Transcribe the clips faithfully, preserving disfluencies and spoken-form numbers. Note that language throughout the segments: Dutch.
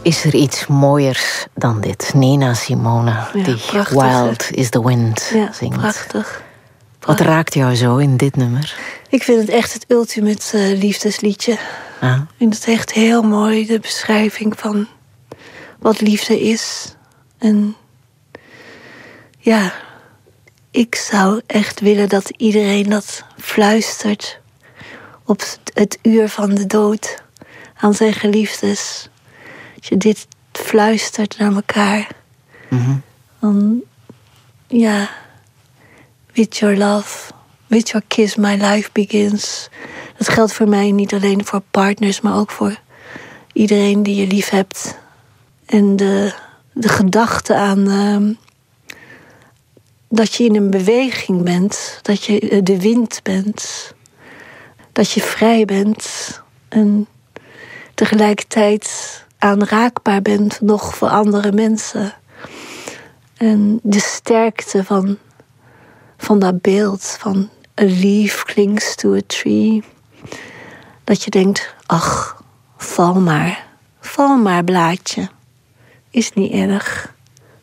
Is er iets mooiers dan dit? Nina Simone, Ja, die prachtig, Wild is the Wind Ja, zingt. prachtig. Wat raakt jou zo in dit nummer? Ik vind het echt het ultimate uh, liefdesliedje. Ah. Ik vind het echt heel mooi, de beschrijving van wat liefde is. En ja, ik zou echt willen dat iedereen dat fluistert op het uur van de dood aan zijn geliefdes. Als je dit fluistert naar elkaar, Mm-hmm. dan ja, with your love, with your kiss my life begins. Dat geldt voor mij niet alleen voor partners, maar ook voor iedereen die je lief hebt. En de, de gedachte aan uh, dat je in een beweging bent, dat je de wind bent, dat je vrij bent en tegelijkertijd aanraakbaar bent nog voor andere mensen. En de sterkte van, van dat beeld van a leaf clings to a tree. Dat je denkt, ach, val maar, val maar blaadje. Is niet erg.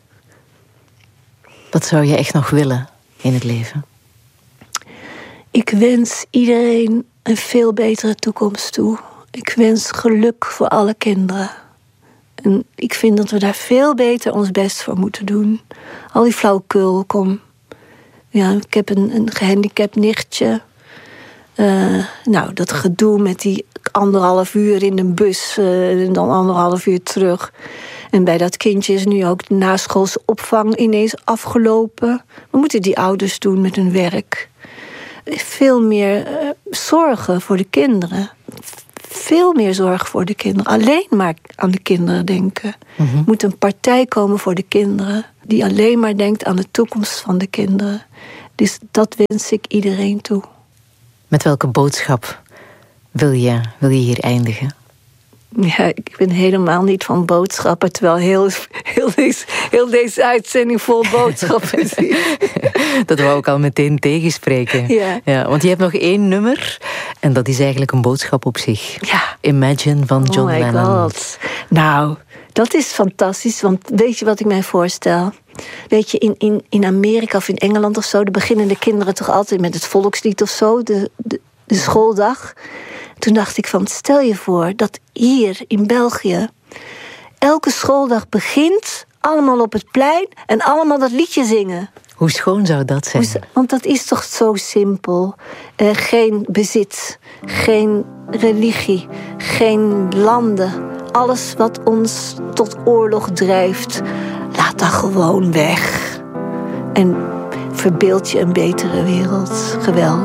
Wat zou je echt nog willen in het leven? Ik wens iedereen een veel betere toekomst toe. Ik wens geluk voor alle kinderen. En ik vind dat we daar veel beter ons best voor moeten doen. Al die flauwekul, kom. Ja, ik heb een, een gehandicapt nichtje. Uh, nou, dat gedoe met die anderhalf uur in een bus uh, en dan anderhalf uur terug. En bij dat kindje is nu ook de naschoolse opvang ineens afgelopen. Wat moeten die ouders doen met hun werk? Veel meer uh, zorgen voor de kinderen. Veel meer zorg voor de kinderen. Alleen maar aan de kinderen denken. Mm-hmm. Er moet een partij komen voor de kinderen die alleen maar denkt aan de toekomst van de kinderen. Dus dat wens ik iedereen toe. Met welke boodschap wil je, wil je hier eindigen? Ja, ik ben helemaal niet van boodschappen, terwijl heel, heel, deze, heel deze uitzending vol boodschappen is. Dat wou ik al meteen tegenspreken. Ja. Ja, want je hebt nog één nummer en dat is eigenlijk een boodschap op zich. Ja. Imagine van John oh my Lennon. God. Nou, dat is fantastisch, want weet je wat ik mij voorstel? Weet je, in, in, in Amerika of in Engeland of zo, dan beginnen de kinderen toch altijd met het volkslied of zo, de, de, de schooldag. Toen dacht ik van, stel je voor dat hier in België elke schooldag begint, allemaal op het plein en allemaal dat liedje zingen. Hoe schoon zou dat zijn? Want dat is toch zo simpel. Uh, geen bezit, geen religie, geen landen. Alles wat ons tot oorlog drijft, laat dat gewoon weg. En verbeeld je een betere wereld. Geweldig.